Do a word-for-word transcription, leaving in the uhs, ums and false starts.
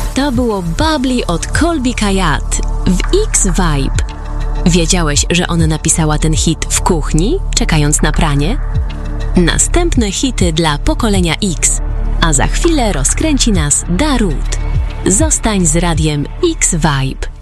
To było Bubbly od Colby Kayat w X-Vibe. Wiedziałeś, że ona napisała ten hit w kuchni, czekając na pranie? Następne hity dla pokolenia X, a za chwilę rozkręci nas Darude. Zostań z radiem X-Vibe.